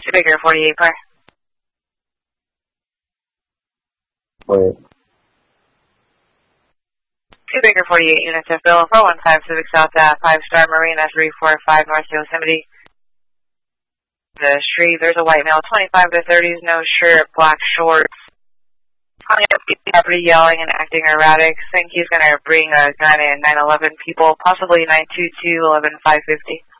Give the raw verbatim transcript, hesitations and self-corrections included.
Two Baker forty-eight, par. Wait. Two Baker forty-eight units of Bill four one five Civic South at five Star Marina three four five North Yosemite. The street, there's a white male, twenty-five to thirties, no shirt, black shorts. Calling up the property, yelling and acting erratic. Think he's going to bring a gun in nine eleven people, possibly nine two two, eleven five fifty.